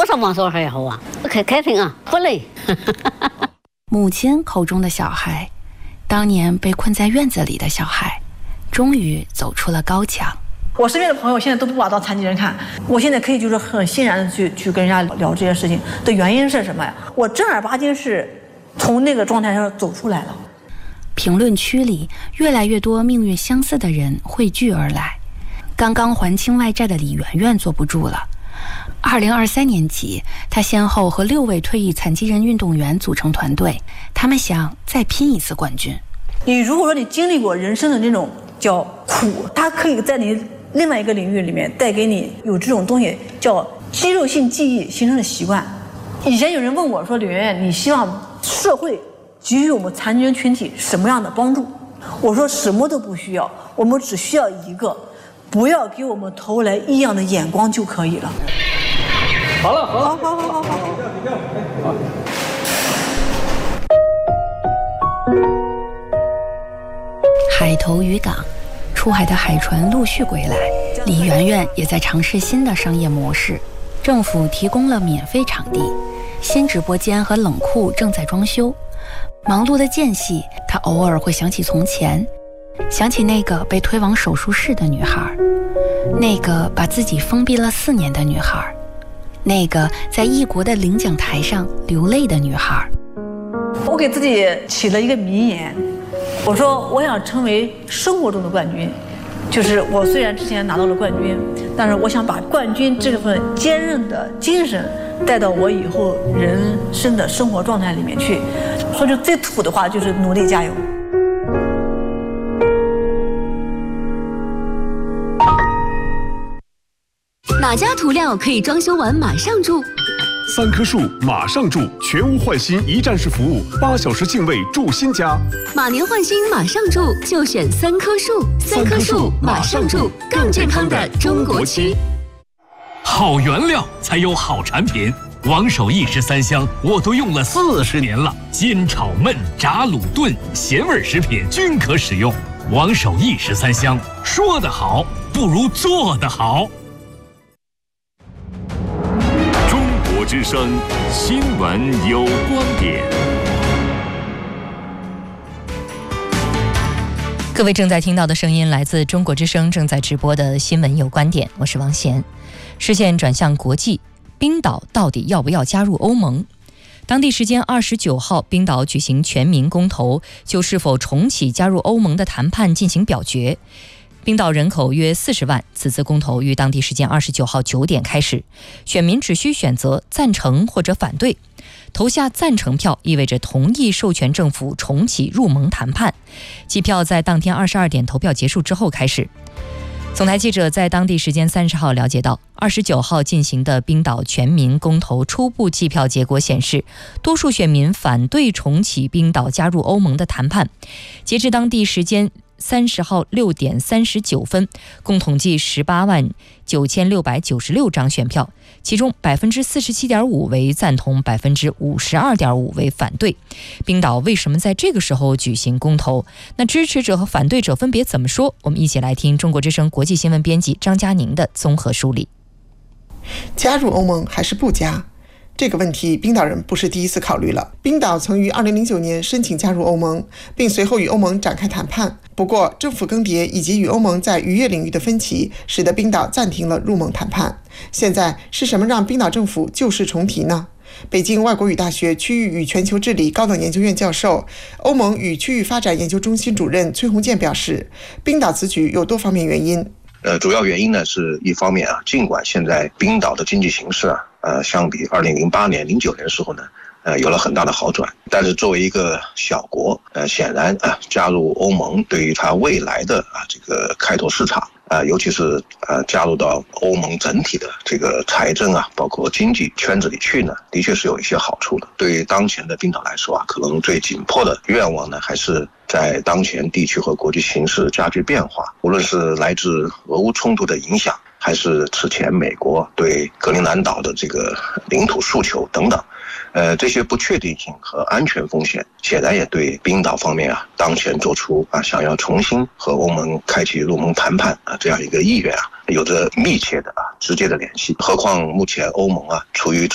少网说还好啊，开心啊，不累。 母亲口中的小孩，当年被困在院子里的小孩，终于走出了高墙。 我身边的朋友现在都不把当残疾人看，我现在可以就是很欣然的去跟人家聊这些事情的原因是什么呀？我正儿八经是从那个状态上走出来了。 评论区里越来越多命运相似的人汇聚而来。刚刚还清外债的李媛媛坐不住了。2023年起，她先后和6位退役残疾人运动员组成团队，他们想再拼一次冠军。 你如果说你经历过人生的那种叫苦，它可以在你另外一个领域里面带给你有这种东西叫肌肉性记忆形成的习惯。以前有人问我说：“李媛媛，你希望社会给予我们残疾人群体什么样的帮助？”我说什么都不需要，我们只需要一个，不要给我们投来异样的眼光就可以了。 好了， 好。 海头渔港，出海的海船陆续归来，李媛媛也在尝试新的商业模式。政府提供了免费场地，新直播间和冷库正在装修。忙碌的间隙，她偶尔会想起从前，想起那个被推往手术室的女孩，那个把自己封闭了4年的女孩，那个在异国的领奖台上流泪的女孩。 我给自己起了一个名言，我说我想成为生活中的冠军，就是我虽然之前拿到了冠军，但是我想把冠军这份坚韧的精神带到我以后人生的生活状态里面去。说句最土的话，就是努力加油。 哪家涂料可以装修完马上住 ？3棵树马上住，全屋换新一站式服务，8小时净位住新家。 马年换新马上住，就选3棵树。3棵树马上住，更健康的中国区。 好原料才有好产品。王守义13香我都用了40年了，煎炒焖炸卤炖咸味食品均可使用。王守义13香，说得好不如做得好。 中国之声新闻有观点。 各位正在听到的声音来自中国之声正在直播的新闻有观点，我是王贤。视线转向国际，冰岛到底要不要加入欧盟？当地时间29号，冰岛举行全民公投，就是否重启加入欧盟的谈判进行表决。冰岛人口约40万，此次公投于当地时间29号9点开始，选民只需选择赞成或者反对。投下赞成票意味着同意授权政府重启入盟谈判，计票在当天22点投票结束之后开始。总台记者在当地时间30号了解到，29号进行的冰岛全民公投初步计票结果显示，多数选民反对重启冰岛加入欧盟的谈判。截至当地时间30号6点39分，共统计189696张选票，其中47.5%为赞同，52.5%为反对。冰岛为什么在这个时候举行公投？那支持者和反对者分别怎么说？我们一起来听中国之声国际新闻编辑张佳宁的综合梳理。 加入欧盟还是不加？这个问题冰岛人不是第一次考虑了。冰岛曾于2009年申请加入欧盟，并随后与欧盟展开谈判。不过政府更迭以及与欧盟在渔业领域的分歧，使得冰岛暂停了入盟谈判。现在是什么让冰岛政府旧事重提呢？北京外国语大学区域与全球治理高等研究院教授、欧盟与区域发展研究中心主任崔洪建表示，冰岛此举有多方面原因。 主要原因呢是一方面尽管现在冰岛的经济形势相比2008年、09年的时候呢，有了很大的好转，但是作为一个小国，显然加入欧盟对于它未来的这个开拓市场尤其是加入到欧盟整体的这个财政包括经济圈子里去呢，的确是有一些好处的。对于当前的冰岛来说可能最紧迫的愿望呢，还是在当前地区和国际形势加剧变化，无论是来自俄乌冲突的影响，还是此前美国对格陵兰岛的这个领土诉求等等，这些不确定性和安全风险，显然也对冰岛方面当前做出想要重新和欧盟开启入盟谈判这样一个意愿有着密切的直接的联系。何况目前欧盟处于